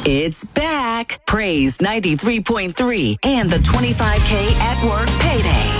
It's back. Praise 93.3 and the 25K at work payday.